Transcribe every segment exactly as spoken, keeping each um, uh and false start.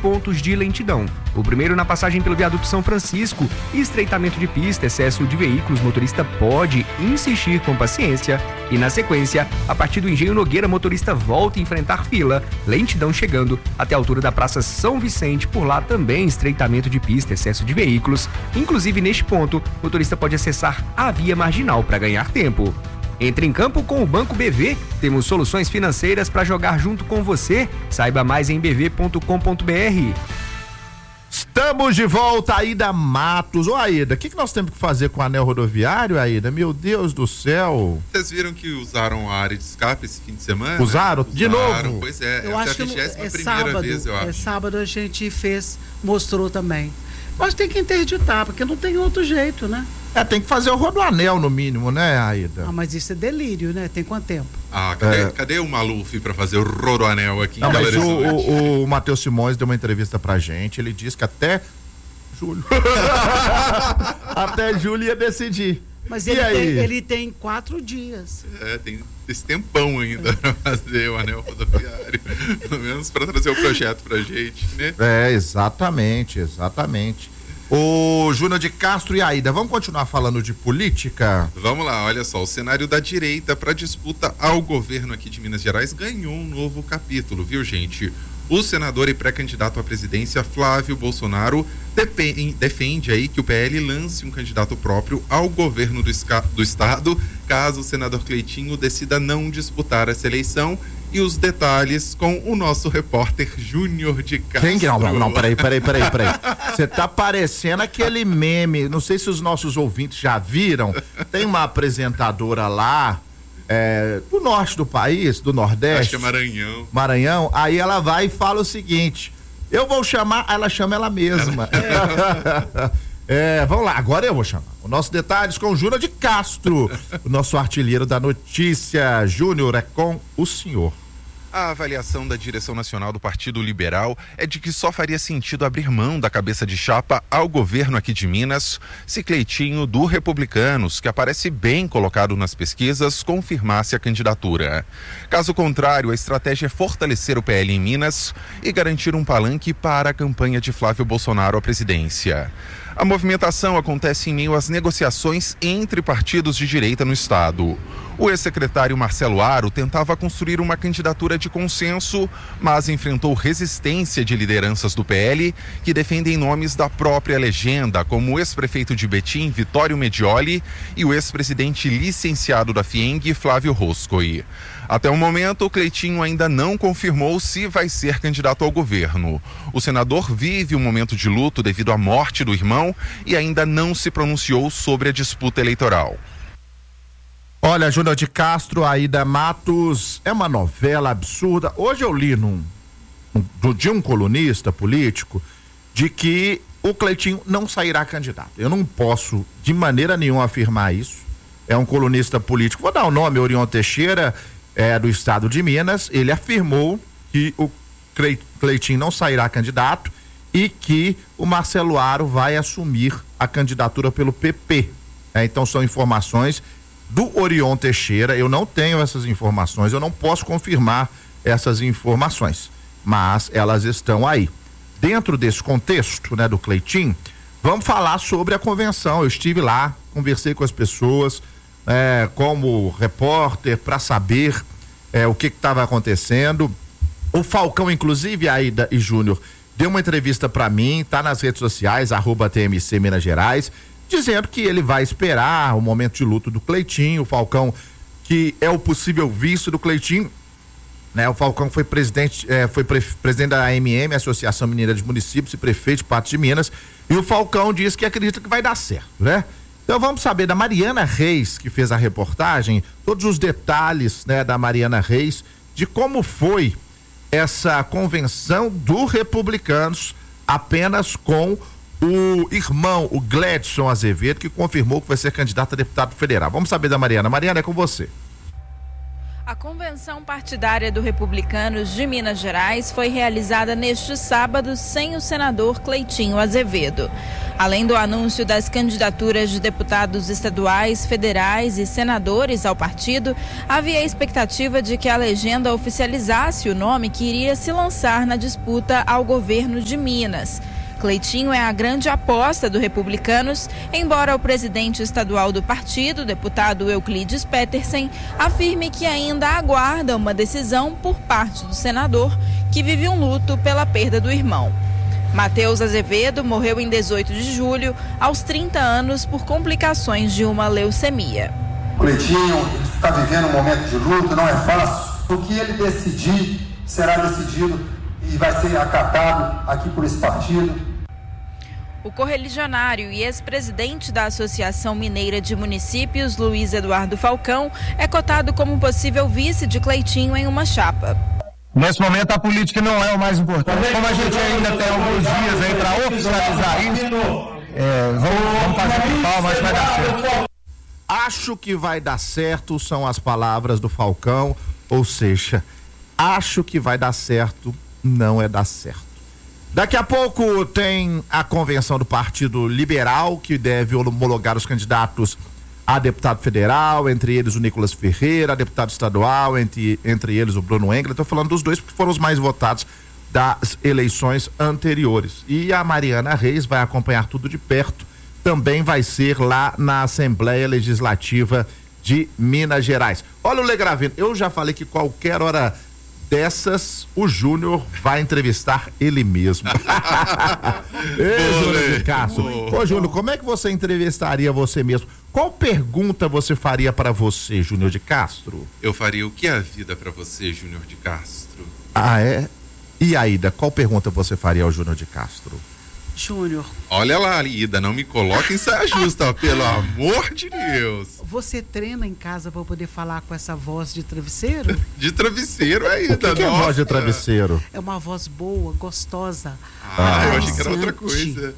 pontos de lentidão. O primeiro na passagem pelo viaduto São Francisco, estreitamento de pista, excesso de veículos, motorista pode insistir com paciência. E na sequência, a partir do Engenho Nogueira, motorista volta a enfrentar fila, lentidão chegando até a altura da Praça São Vicente, por lá também estreitamento de pista, excesso de veículos. Inclusive neste ponto, o motorista pode acessar a via marginal para ganhar tempo. Entre em campo com o Banco B V, temos soluções financeiras para jogar junto com você. Saiba mais em b v ponto com ponto b r. Estamos de volta, Aida Matos. Ô Aida, o que, que nós temos que fazer com o anel rodoviário, Aida? Meu Deus do céu. Vocês viram que usaram a área de escape esse fim de semana? Usaram? Né? De usaram. novo? Pois é, eu essa acho é a que vigésima é primeira sábado, vez, eu acho. É sábado a gente fez, mostrou também. Mas tem que interditar, porque não tem outro jeito, né? É, tem que fazer o rodoanel no mínimo, né, Aida? Ah, mas isso é delírio, né? Tem quanto tempo? Ah, cadê, É. cadê o Maluf pra fazer o rodoanel aqui Não, em Belo mas o, Horizonte? o, o Matheus Simões deu uma entrevista pra gente, ele disse que até julho. Até julho ia decidir. Mas E ele aí? tem, ele tem quatro dias. É, tem esse tempão ainda pra fazer o anel rodoviário. Pelo menos pra trazer o projeto pra gente, né? É, exatamente, exatamente. O Júnior de Castro e Aida, vamos continuar falando de política? Vamos lá, olha só, o cenário da direita para disputa ao governo aqui de Minas Gerais ganhou um novo capítulo, viu, gente? O senador e pré-candidato à presidência Flávio Bolsonaro defende, defende aí que o P L lance um candidato próprio ao governo do, do estado, caso o senador Cleitinho decida não disputar essa eleição. E os detalhes com o nosso repórter Júnior de Castro. Quem que não? Não, não, peraí, peraí, peraí, peraí. Você tá parecendo aquele meme, não sei se os nossos ouvintes já viram, tem uma apresentadora lá, é, do norte do país, do Nordeste. Acho que é Maranhão. Maranhão, aí ela vai e fala o seguinte, eu vou chamar, ela chama ela mesma. É, vamos lá, agora eu vou chamar. O nosso detalhes com o Júnior de Castro, o nosso artilheiro da notícia. Júnior, é com o senhor. A avaliação da direção nacional do Partido Liberal é de que só faria sentido abrir mão da cabeça de chapa ao governo aqui de Minas se Cleitinho, do Republicanos, que aparece bem colocado nas pesquisas, confirmasse a candidatura. Caso contrário, a estratégia é fortalecer o P L em Minas e garantir um palanque para a campanha de Flávio Bolsonaro à presidência. A movimentação acontece em meio às negociações entre partidos de direita no estado. O ex-secretário Marcelo Aro tentava construir uma candidatura de consenso, mas enfrentou resistência de lideranças do P L que defendem nomes da própria legenda, como o ex-prefeito de Betim, Vitório Medioli, e o ex-presidente licenciado da FIENG, Flávio Roscoe. Até o momento, o Cleitinho ainda não confirmou se vai ser candidato ao governo. O senador vive um momento de luto devido à morte do irmão e ainda não se pronunciou sobre a disputa eleitoral. Olha, Júnior de Castro, Aida Matos, é uma novela absurda. Hoje eu li num, num, de um colunista político de que o Cleitinho não sairá candidato. Eu não posso de maneira nenhuma afirmar isso. É um colunista político, vou dar o nome, Orion Teixeira, é, do estado de Minas. Ele afirmou que o Cleitinho não sairá candidato e que o Marcelo Aro vai assumir a candidatura pelo P P. É, então são informações do Orion Teixeira. Eu não tenho essas informações, eu não posso confirmar essas informações, mas elas estão aí. Dentro desse contexto, né, do Cleitinho, vamos falar sobre a convenção. Eu estive lá, conversei com as pessoas, é, como repórter, para saber é, o que estava acontecendo. O Falcão, inclusive, Aida e Júnior, deu uma entrevista para mim, tá nas redes sociais, arroba T M C Minas Gerais, dizendo que ele vai esperar o momento de luto do Cleitinho. O Falcão, que é o possível vice do Cleitinho, né? O Falcão foi presidente, é, foi pre, presidente da A M M, Associação Mineira de Municípios, e prefeito de Patos de Minas, e o Falcão diz que acredita que vai dar certo, né? Então vamos saber da Mariana Reis, que fez a reportagem, todos os detalhes, né, da Mariana Reis, de como foi essa convenção do Republicanos, apenas com o irmão, o Gledson Azevedo, que confirmou que vai ser candidato a deputado federal. Vamos saber da Mariana. Mariana, é com você. A convenção partidária do Republicanos de Minas Gerais foi realizada neste sábado sem o senador Cleitinho Azevedo. Além do anúncio das candidaturas de deputados estaduais, federais e senadores ao partido, havia a expectativa de que a legenda oficializasse o nome que iria se lançar na disputa ao governo de Minas. Cleitinho é a grande aposta do Republicanos, embora o presidente estadual do partido, deputado Euclides Petersen, afirme que ainda aguarda uma decisão por parte do senador, que vive um luto pela perda do irmão. Matheus Azevedo morreu em dezoito de julho, aos trinta anos, por complicações de uma leucemia. Cleitinho está vivendo um momento de luto, não é fácil. O que ele decidir será decidido e vai ser acatado aqui por esse partido. O correligionário e ex-presidente da Associação Mineira de Municípios, Luiz Eduardo Falcão, é cotado como possível vice de Cleitinho em uma chapa. Nesse momento a política não é o mais importante. Como a gente ainda tem alguns dias aí para oficializar isso, é, vamos, vamos fazer com calma, mas vai dar certo. Acho que vai dar certo são as palavras do Falcão, ou seja, acho que vai dar certo, não é dar certo. Daqui a pouco tem a convenção do Partido Liberal, que deve homologar os candidatos a deputado federal, entre eles o Nicolas Ferreira, a deputado estadual, entre, entre eles o Bruno Engler. Estou falando dos dois porque foram os mais votados das eleições anteriores. E a Mariana Reis vai acompanhar tudo de perto, também vai ser lá na Assembleia Legislativa de Minas Gerais. Olha o Legravino, eu já falei que qualquer hora dessas, o Júnior vai entrevistar ele mesmo. Ei, Júnior de Castro. Ô, Júnior, como é que você entrevistaria você mesmo? Qual pergunta você faria para você, Júnior de Castro? Eu faria o que é a vida para você, Júnior de Castro? Ah, é? E Aida, qual pergunta você faria ao Júnior de Castro? Júnior. Olha lá, Ida, não me coloque em saia justa, pelo amor de Deus. Você treina em casa para poder falar com essa voz de travesseiro? De travesseiro, Aida. O que, que é voz de travesseiro? É uma voz boa, gostosa. Ah, ah eu achei que era outra coisa.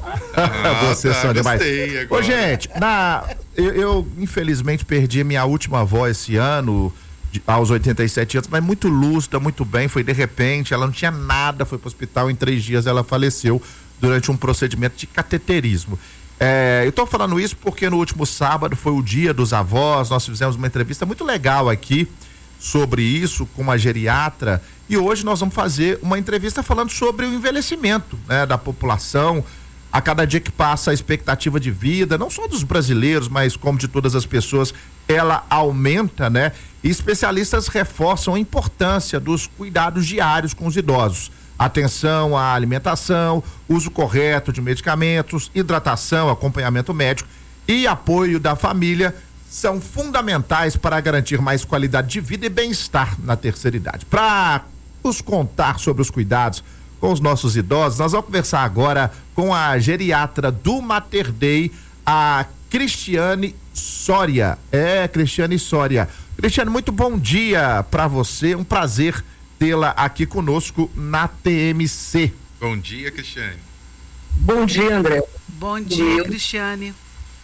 Ah, Vocês tá, são demais. Ô, gente, na, eu, eu infelizmente perdi minha última avó esse ano, de, aos oitenta e sete anos, mas muito lúcida, muito bem, foi de repente, ela não tinha nada, foi pro hospital, em três dias ela faleceu durante um procedimento de cateterismo. É, eu tô falando isso porque no último sábado foi o dia dos avós, nós fizemos uma entrevista muito legal aqui sobre isso com uma geriatra e hoje nós vamos fazer uma entrevista falando sobre o envelhecimento, né, da população. A cada dia que passa a expectativa de vida, não só dos brasileiros, mas como de todas as pessoas, ela aumenta, né? E especialistas reforçam a importância dos cuidados diários com os idosos. Atenção à alimentação, uso correto de medicamentos, hidratação, acompanhamento médico e apoio da família são fundamentais para garantir mais qualidade de vida e bem-estar na terceira idade. Para nos contar sobre os cuidados com os nossos idosos, nós vamos conversar agora com a geriatra do Mater Dei, a Cristiane Soria. É, Cristiane Soria. Cristiane, muito bom dia para você, um prazer tê-la aqui conosco na T M C. Bom dia, Cristiane. Bom dia, André. Bom dia, Bom Cristiane.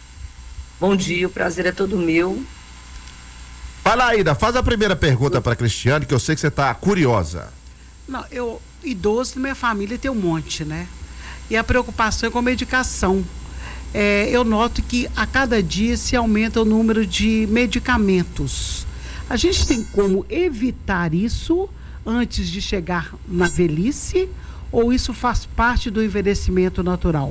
Bom dia, o prazer é todo meu. Fala, Aida, faz a primeira pergunta para Cristiane, que eu sei que você está curiosa. Não, eu, idoso na minha família tem um monte, né? E a preocupação é com a medicação. É, eu noto que a cada dia se aumenta o número de medicamentos. A gente tem como evitar isso antes de chegar na velhice, ou isso faz parte do envelhecimento natural?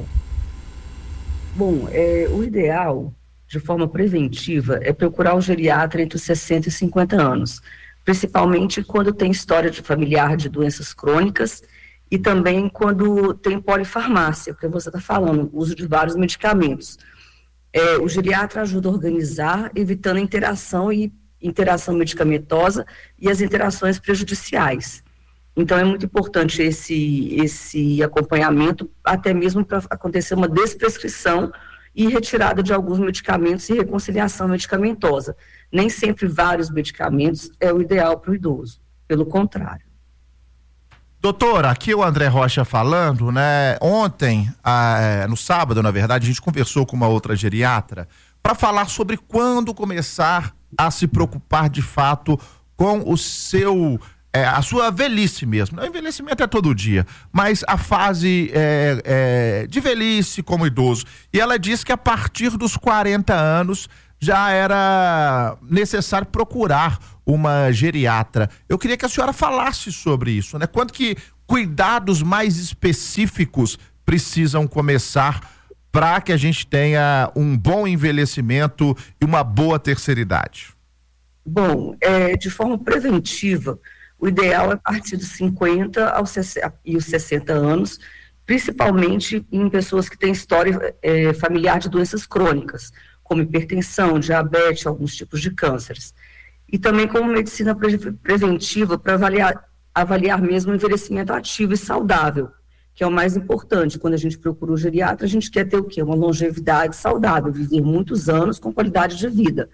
Bom, é, o ideal, de forma preventiva, é procurar o geriatra entre os sessenta e cinquenta anos, principalmente quando tem história de familiar de doenças crônicas e também quando tem polifarmácia, porque você está falando, uso de vários medicamentos. É, o geriatra ajuda a organizar, evitando a interação e interação medicamentosa e as interações prejudiciais. Então é muito importante esse, esse acompanhamento, até mesmo para acontecer uma desprescrição e retirada de alguns medicamentos e reconciliação medicamentosa. Nem sempre vários medicamentos é o ideal para o idoso, pelo contrário. Doutora, aqui o André Rocha falando, né? Ontem, ah, no sábado, na verdade, a gente conversou com uma outra geriatra para falar sobre quando começar a se preocupar de fato com o seu, é, a sua velhice mesmo. O envelhecimento é todo dia, mas a fase é, é, de velhice como idoso. E ela diz que a partir dos quarenta anos já era necessário procurar uma geriatra. Eu queria que a senhora falasse sobre isso, né? Quanto que cuidados mais específicos precisam começar para que a gente tenha um bom envelhecimento e uma boa terceira idade? Bom, é, de forma preventiva, o ideal é a partir dos cinquenta aos sessenta, e os sessenta anos, principalmente em pessoas que têm história é, familiar de doenças crônicas, como hipertensão, diabetes, alguns tipos de cânceres. E também como medicina pre preventiva para avaliar, avaliar mesmo o envelhecimento ativo e saudável, que é o mais importante. Quando a gente procura um geriatra, a gente quer ter o quê? Uma longevidade saudável, viver muitos anos com qualidade de vida.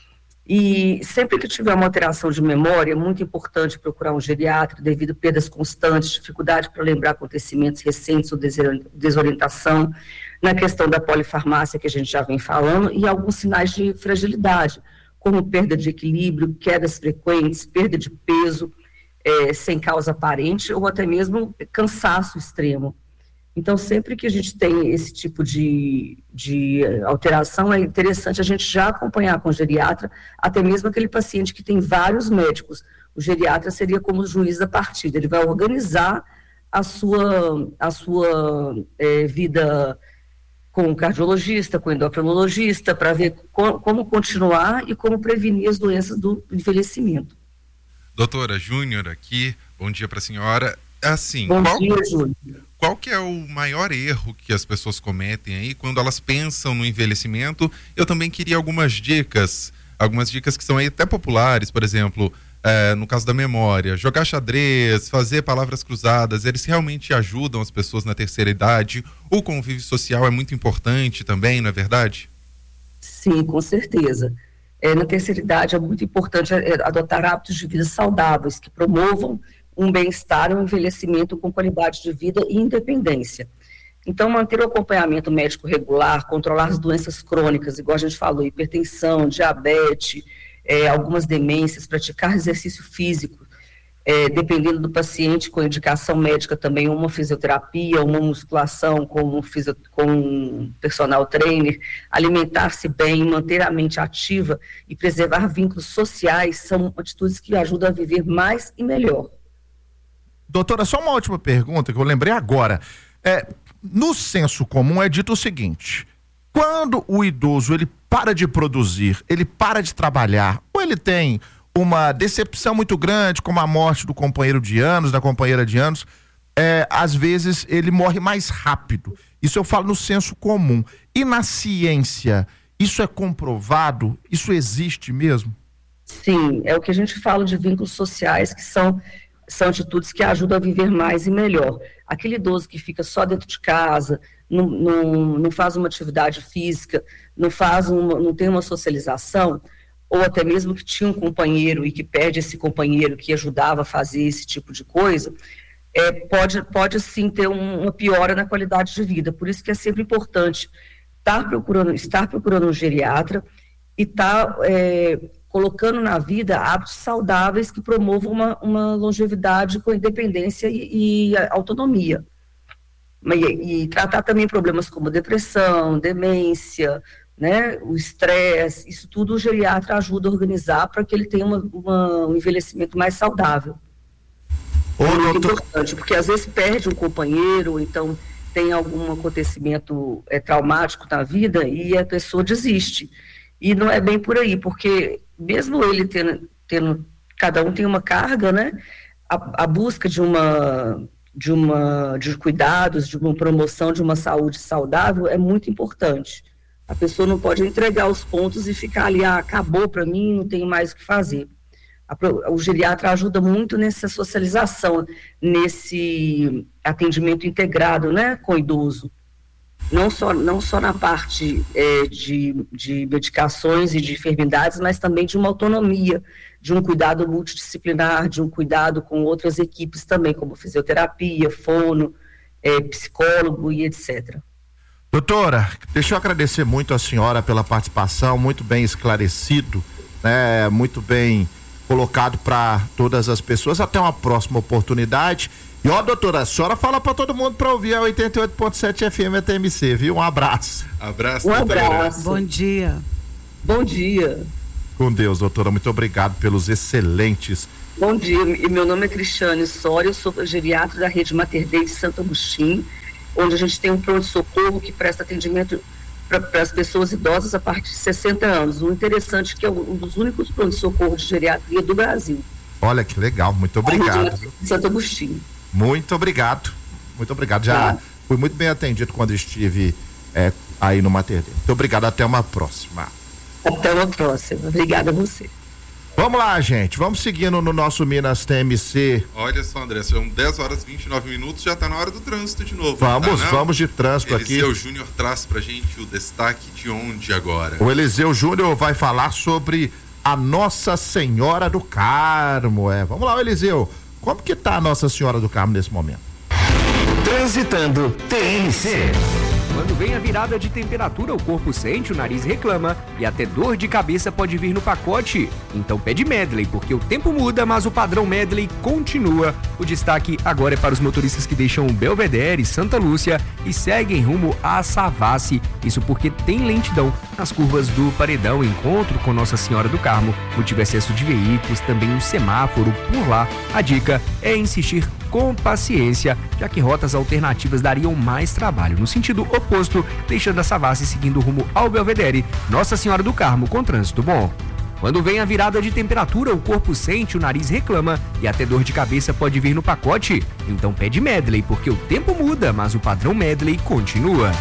E sempre que tiver uma alteração de memória, é muito importante procurar um geriatra devido a perdas constantes, dificuldade para lembrar acontecimentos recentes ou desorientação, na questão da polifarmácia que a gente já vem falando, e alguns sinais de fragilidade, como perda de equilíbrio, quedas frequentes, perda de peso, é, sem causa aparente, ou até mesmo cansaço extremo. Então, sempre que a gente tem esse tipo de, de alteração, é interessante a gente já acompanhar com o geriatra, até mesmo aquele paciente que tem vários médicos. O geriatra seria como o juiz da partida, ele vai organizar a sua, a sua é, vida com o cardiologista, com o endocrinologista, para ver co como continuar e como prevenir as doenças do envelhecimento. Doutora Júnior aqui, bom dia para a senhora. Assim, bom qual... dia, Júnior. Qual que é o maior erro que as pessoas cometem aí quando elas pensam no envelhecimento? Eu também queria algumas dicas, algumas dicas que são aí até populares, por exemplo, é, no caso da memória, jogar xadrez, fazer palavras cruzadas, eles realmente ajudam as pessoas na terceira idade? O convívio social é muito importante também, não é verdade? Sim, com certeza. É, na terceira idade é muito importante adotar hábitos de vida saudáveis, que promovam um bem-estar e um envelhecimento com qualidade de vida e independência. Então, manter o acompanhamento médico regular, controlar as doenças crônicas, igual a gente falou, hipertensão, diabetes, é, algumas demências, praticar exercício físico, é, dependendo do paciente, com indicação médica também, uma fisioterapia, uma musculação com um, fisio, com um personal trainer, alimentar-se bem, manter a mente ativa e preservar vínculos sociais são atitudes que ajudam a viver mais e melhor. Doutora, só uma última pergunta que eu lembrei agora. É, no senso comum é dito o seguinte: quando o idoso ele para de produzir, ele para de trabalhar, ou ele tem uma decepção muito grande, como a morte do companheiro de anos, da companheira de anos, é, às vezes ele morre mais rápido. Isso eu falo no senso comum. E na ciência, isso é comprovado? Isso existe mesmo? Sim, é o que a gente fala de vínculos sociais, que são... são atitudes que ajudam a viver mais e melhor. Aquele idoso que fica só dentro de casa, não, não, não faz uma atividade física, não, faz uma, não tem uma socialização, ou até mesmo que tinha um companheiro e que perde esse companheiro que ajudava a fazer esse tipo de coisa, é, pode, pode sim ter um, uma piora na qualidade de vida. Por isso que é sempre importante estar procurando, estar procurando um geriatra e estar... É, colocando na vida hábitos saudáveis que promovam uma, uma longevidade com independência e, e autonomia. E, e tratar também problemas como depressão, demência, né, o estresse, isso tudo o geriatra ajuda a organizar para que ele tenha uma, uma, um envelhecimento mais saudável. Ô, é muito doutor... importante, porque às vezes perde um companheiro, ou então tem algum acontecimento é, traumático na vida e a pessoa desiste. E não é bem por aí, porque mesmo ele tendo, tendo cada um tem uma carga, né? A, a busca de uma, de uma, de cuidados, de uma promoção de uma saúde saudável é muito importante. A pessoa não pode entregar os pontos e ficar ali, ah, acabou para mim, não tenho mais o que fazer. A, o geriatra ajuda muito nessa socialização, nesse atendimento integrado, né, com o idoso. Não só, não só na parte é, de, de medicações e de enfermidades, mas também de uma autonomia, de um cuidado multidisciplinar, de um cuidado com outras equipes também, como fisioterapia, fono, é, psicólogo e etcétera. Doutora, deixa eu agradecer muito a senhora pela participação, muito bem esclarecido, né, muito bem colocado para todas as pessoas. Até uma próxima oportunidade. E ó, doutora, a senhora fala para todo mundo para ouvir a oitenta e oito ponto sete F M A T M C, viu? Um abraço. Abraço, Um doutora. abraço. Bom dia. Bom dia. Com Deus, doutora. Muito obrigado pelos excelentes. Bom dia. E meu nome é Cristiane Soria, eu sou geriatra da Rede Mater Dei de Santo Agostinho, onde a gente tem um pronto-socorro que presta atendimento para as pessoas idosas a partir de sessenta anos. O interessante é que é um dos únicos pronto-socorro de geriatria do Brasil. Olha que legal, muito obrigado. Santo Agostinho. Muito obrigado. Muito obrigado. Já Tá. fui muito bem atendido quando estive é, aí no Mater Dei. Muito obrigado. Até uma próxima. Até uma próxima. Obrigada a você. Vamos lá, gente. Vamos seguindo no nosso Minas T M C. Olha só, André, são dez horas e vinte e nove minutos, já está na hora do trânsito de novo. Vamos, tá, vamos de trânsito aqui. Eliseu Júnior traz pra gente o destaque de onde agora. O Eliseu Júnior vai falar sobre a Nossa Senhora do Carmo. É, vamos lá, Eliseu. Como que tá a Nossa Senhora do Carmo nesse momento? Transitando T M C. Quando vem a virada de temperatura, o corpo sente, o nariz reclama e até dor de cabeça pode vir no pacote. Então pede Medley, porque o tempo muda, mas o padrão Medley continua. O destaque agora é para os motoristas que deixam Belvedere, Santa Lúcia e seguem rumo a Savassi. Isso porque tem lentidão nas curvas do Paredão, encontro com Nossa Senhora do Carmo, motivo excesso de veículos, também um semáforo por lá. A dica é insistir com paciência, já que rotas alternativas dariam mais trabalho. No sentido oposto, deixando a Savassi seguindo rumo ao Belvedere, Nossa Senhora do Carmo com trânsito bom. Quando vem a virada de temperatura, o corpo sente, o nariz reclama e até dor de cabeça pode vir no pacote. Então pede Medley, porque o tempo muda, mas o padrão Medley continua.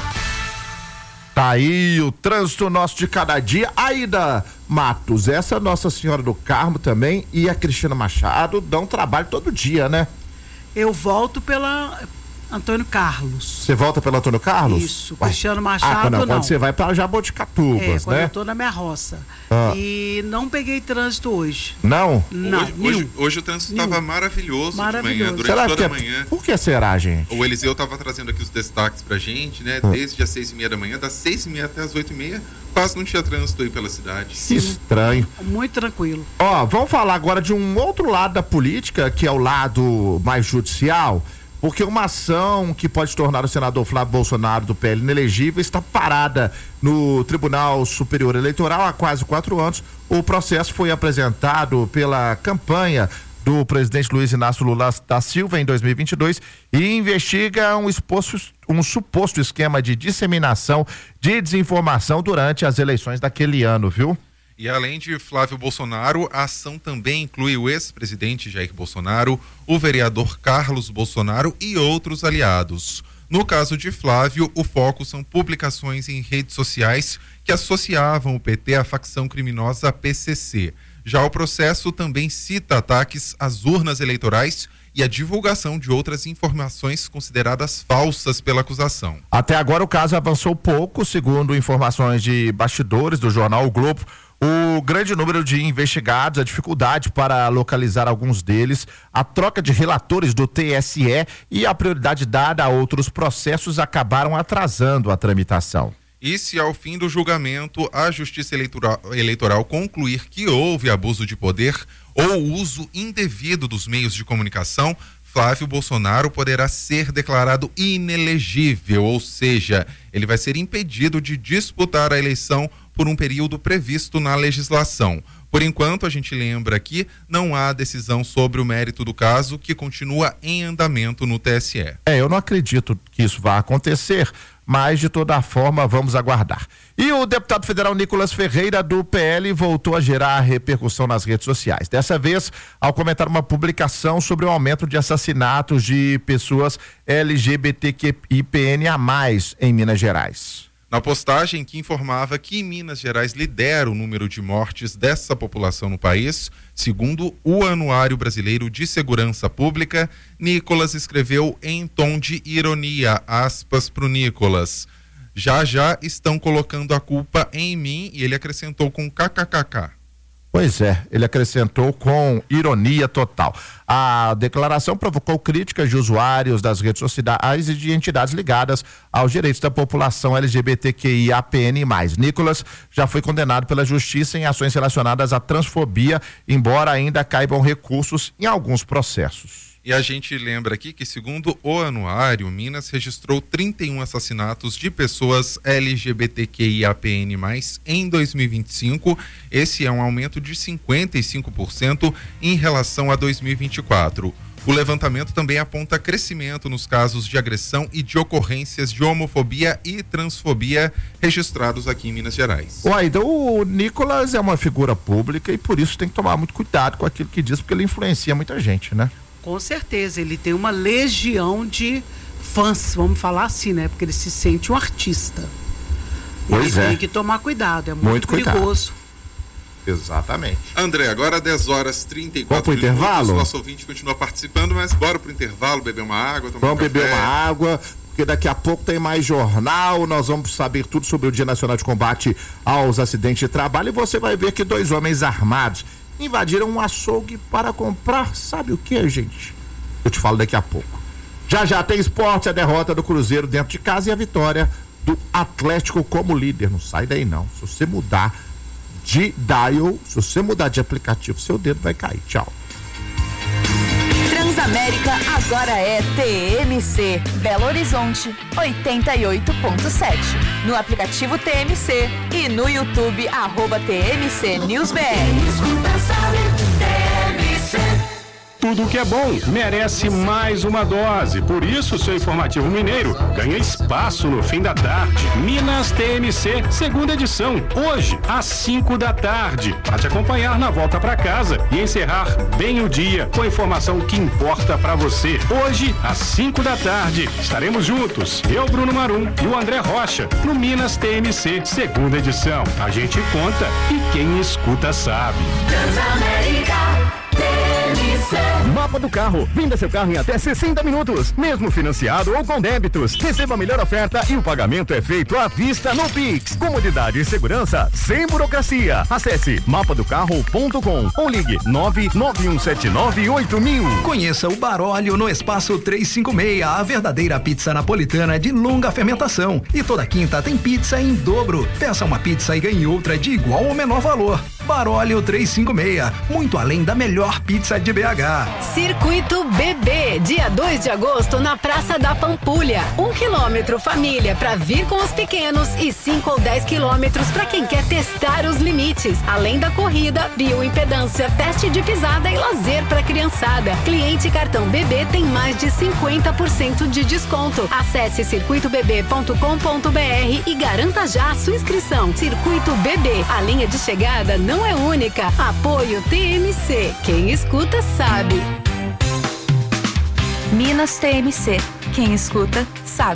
Tá aí o trânsito nosso de cada dia. Aida Matos, essa Nossa Senhora do Carmo também e a Cristina Machado dão trabalho todo dia, né? Eu volto pela Antônio Carlos. Você volta pelo Antônio Carlos? Isso, Ué. Cristiano Machado ah, quando, não. Quando você vai para Jaboticatubas, É, quando né? eu tô na minha roça. Ah. E não peguei trânsito hoje. Não? Não, hoje, hoje, hoje o trânsito estava maravilhoso, Maravilhoso. de manhã, durante Será toda que a é, manhã. por que será, gente? O Eliseu estava trazendo aqui os destaques pra gente, né? Ah. Desde as seis e meia da manhã, das seis e meia até as oito e meia, quase não tinha trânsito aí pela cidade. Que estranho. Muito tranquilo. Ó, vamos falar agora de um outro lado da política, que é o lado mais judicial, porque uma ação que pode tornar o senador Flávio Bolsonaro do P L inelegível está parada no Tribunal Superior Eleitoral há quase quatro anos. O processo foi apresentado pela campanha do presidente Luiz Inácio Lula da Silva em dois mil e vinte e dois e investiga um, exposto, um suposto esquema de disseminação de desinformação durante as eleições daquele ano, viu? E além de Flávio Bolsonaro, a ação também inclui o ex-presidente Jair Bolsonaro, o vereador Carlos Bolsonaro e outros aliados. No caso de Flávio, o foco são publicações em redes sociais que associavam o P T à facção criminosa P C C. Já o processo também cita ataques às urnas eleitorais e a divulgação de outras informações consideradas falsas pela acusação. Até agora o caso avançou pouco, segundo informações de bastidores do jornal O Globo. O grande número de investigados, a dificuldade para localizar alguns deles, a troca de relatores do T S E e a prioridade dada a outros processos acabaram atrasando a tramitação. E se ao fim do julgamento a Justiça Eleitoral, Eleitoral concluir que houve abuso de poder ou uso indevido dos meios de comunicação, Flávio Bolsonaro poderá ser declarado inelegível, ou seja, ele vai ser impedido de disputar a eleição por um período previsto na legislação. Por enquanto, a gente lembra que não há decisão sobre o mérito do caso, que continua em andamento no T S E. É, eu não acredito que isso vá acontecer, mas de toda forma vamos aguardar. E o deputado federal Nicolas Ferreira do P L voltou a gerar repercussão nas redes sociais. Dessa vez, ao comentar uma publicação sobre o aumento de assassinatos de pessoas L G B T Q I P N A mais, em Minas Gerais. Na postagem que informava que Minas Gerais lidera o número de mortes dessa população no país, segundo o Anuário Brasileiro de Segurança Pública, Nicolas escreveu em tom de ironia, aspas pro Nicolas, já já estão colocando a culpa em mim, e ele acrescentou com kkkk. Pois é, ele acrescentou com ironia total. A declaração provocou críticas de usuários das redes sociais e de entidades ligadas aos direitos da população L G B T Q I A P N mais. Nicolas já foi condenado pela justiça em ações relacionadas à transfobia, embora ainda caibam recursos em alguns processos. E a gente lembra aqui que, segundo o anuário, Minas registrou trinta e um assassinatos de pessoas L G B T Q I A P N mais, em dois mil e vinte e cinco. Esse é um aumento de cinquenta e cinco por cento em relação a dois mil e vinte e quatro. O levantamento também aponta crescimento nos casos de agressão e de ocorrências de homofobia e transfobia registrados aqui em Minas Gerais. Ué, então o Nicolas é uma figura pública e por isso tem que tomar muito cuidado com aquilo que diz, porque ele influencia muita gente, né? Com certeza, ele tem uma legião de fãs, vamos falar assim, né? Porque ele se sente um artista. Pois ele é. tem que tomar cuidado, é muito, Muito perigoso. Cuidado. Exatamente. André, agora dez horas e trinta e quatro Vamos pro minutos. intervalo? Nosso ouvinte continua participando, mas bora pro intervalo, beber uma água, tomar Vamos um beber café. uma água, porque daqui a pouco tem mais jornal, nós vamos saber tudo sobre o Dia Nacional de Combate aos Acidentes de Trabalho e você vai ver que dois homens armados invadiram um açougue para comprar, sabe o que, gente? Eu te falo daqui a pouco. Já já tem esporte, a derrota do Cruzeiro dentro de casa e a vitória do Atlético como líder. Não sai daí não. Se você mudar de dial, se você mudar de aplicativo, seu dedo vai cair. Tchau. Transamérica agora é T M C Belo Horizonte oitenta e oito ponto sete. No aplicativo T M C e no YouTube arroba T M C News B R. Tudo que é bom merece mais uma dose. Por isso, seu Informativo Mineiro ganha espaço no fim da tarde. Minas T M C, segunda edição, hoje, às cinco da tarde. Para te acompanhar na volta para casa e encerrar bem o dia com a informação que importa para você. Hoje, às cinco da tarde, estaremos juntos. Eu, Bruno Marum e o André Rocha, no Minas T M C, segunda edição. A gente conta e quem escuta sabe. Transamérica. Mapa do carro. Venda seu carro em até sessenta minutos, mesmo financiado ou com débitos. Receba a melhor oferta e o pagamento é feito à vista no Pix. Comodidade e segurança sem burocracia. Acesse mapa do carro ponto com ou ligue nove nove um sete nove oito mil. Conheça o Baróleo no Espaço trezentos e cinquenta e seis, a verdadeira pizza napolitana de longa fermentação. E toda quinta tem pizza em dobro. Peça uma pizza e ganhe outra de igual ou menor valor. Baróleo trezentos e cinquenta e seis, muito além da melhor pizza de B H. Circuito B B, dia dois de agosto na Praça da Pampulha. Um quilômetro família para vir com os pequenos e cinco ou dez quilômetros para quem quer testar os limites. Além da corrida, bioimpedância, teste de pisada e lazer para criançada. Cliente cartão B B tem mais de cinquenta por cento de desconto. Acesse circuito b b ponto com ponto b r e garanta já a sua inscrição. Circuito B B, a linha de chegada não é única. Apoio T M C. Quem escuta sabe. Minas T M C. Quem escuta sabe.